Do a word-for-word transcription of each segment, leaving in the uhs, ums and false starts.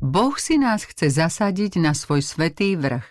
Boh si nás chce zasadiť na svoj svätý vrch.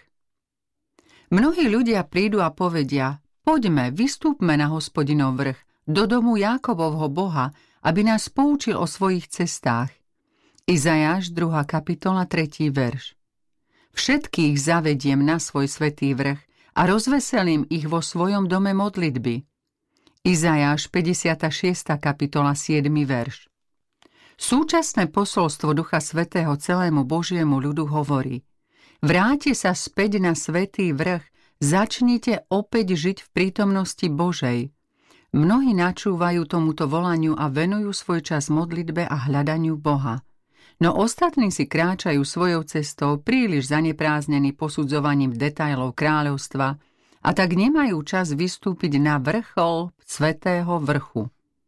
Mnohí ľudia prídu a povedia: poďme, vystúpme na Hospodinov vrch, do domu Jákobovho Boha, aby nás poučil o svojich cestách. Izajáš druhá kapitola tretí verš. Všetkých zavediem na svoj svätý vrch a rozveselím ich vo svojom dome modlitby. Izajáš päťdesiata šiesta kapitola siedmy verš. Súčasné posolstvo Ducha Svätého celému Božiemu ľudu hovorí: vráťte sa späť na svätý vrch, začnite opäť žiť v prítomnosti Božej. Mnohí načúvajú tomuto volaniu a venujú svoj čas modlitbe a hľadaniu Boha. No ostatní si kráčajú svojou cestou, príliš zanepráznení posudzovaním detailov kráľovstva, a tak nemajú čas vystúpiť na vrchol svätého vrchu.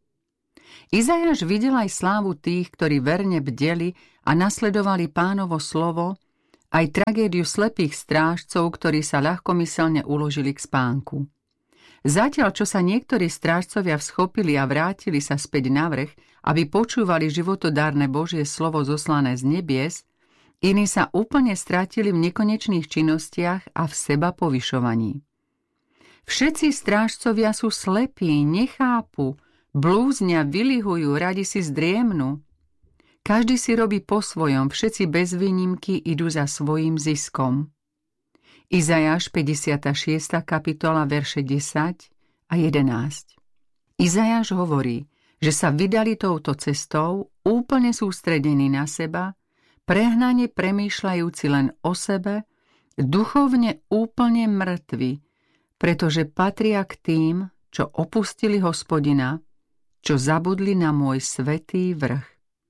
Izajáš videl aj slávu tých, ktorí verne bdeli a nasledovali Pánovo slovo, aj tragédiu slepých strážcov, ktorí sa ľahkomyselne uložili k spánku. Zatiaľ, čo sa niektorí strážcovia vschopili a vrátili sa späť na vrch, aby počúvali životodárne Božie slovo zoslané z nebies, iní sa úplne stratili v nekonečných činnostiach a v seba povyšovaní. Všetci strážcovia sú slepí, nechápu, blúznia, vylihujú, radi si zdriemnú. Každý si robí po svojom, všetci bez výnimky idú za svojím ziskom. Izajáš päťdesiata šiesta kapitola verše desať a jedenásť. Izajáš hovorí, že sa vydali touto cestou, úplne sústredení na seba, prehnane premýšľajúci len o sebe, duchovne úplne mŕtvi, pretože patria k tým, čo opustili Hospodina, čo zabudli na môj svätý vrch.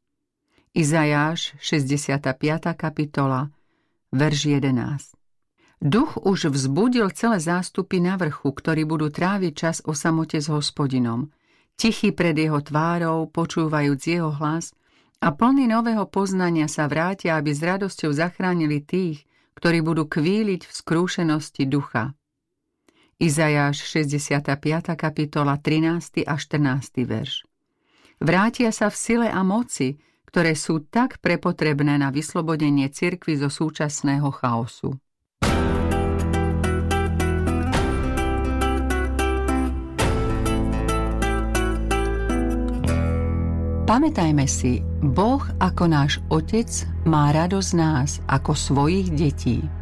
Izajáš šesťdesiata piata kapitola, verš jedenásť. Duch už vzbudil celé zástupy na vrchu, ktorí budú tráviť čas o samote s Hospodinom, tichý pred jeho tvárou, počúvajúc jeho hlas, a plný nového poznania sa vrátia, aby s radosťou zachránili tých, ktorí budú kvíliť v skrúšenosti ducha. Izajáš šesťdesiata piata kapitola trinásty a štrnásty verš. Vrátia sa v sile a moci, ktoré sú tak prepotrebné na vyslobodenie cirkvi zo súčasného chaosu. Pamätajme si, Boh ako náš Otec má radosť z nás ako svojich detí.